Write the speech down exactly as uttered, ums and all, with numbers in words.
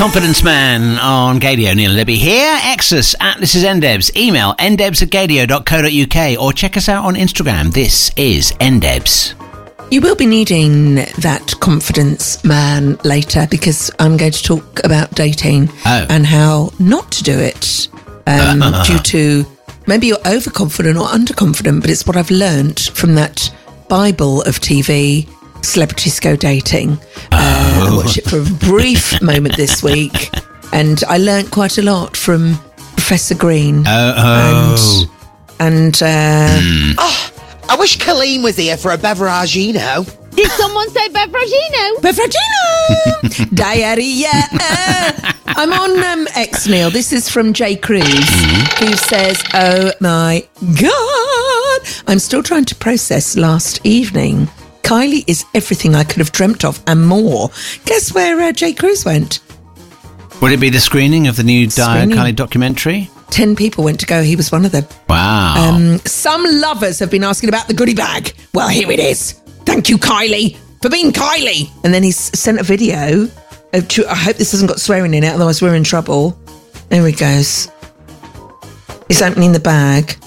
Confidence Man on Gadio. Neil and Libby here. Exus at This Is Ndebs. Email ndebs at gadio dot co dot uk or check us out on Instagram. This is Ndebs. You will be needing that confidence man later because I'm going to talk about dating oh. and how not to do it um, due to maybe you're overconfident or underconfident, but it's what I've learnt from that Bible of T V, Celebrities Go Dating. Uh, oh. I watched it for a brief moment this week and I learnt quite a lot from Professor Green. Oh, oh. And, and uh, mm. oh, I wish Colleen was here for a beveragino. Did someone say beveragino? Beveragino! Diarrhea! I'm on um, X, Neil. This is from Jay Cruz, mm-hmm. who says, oh my God, I'm still trying to process last evening. Kylie is everything I could have dreamt of and more. Guess where uh, Jay Cruz went? Would it be the screening of the new Diane Kylie documentary? Ten people went to go. He was one of them. Wow. Um, some lovers have been asking about the goodie bag. Well, here it is. Thank you, Kylie, for being Kylie. And then he's sent a video. Of, I hope this hasn't got swearing in it, otherwise we're in trouble. There he goes. He's opening the bag.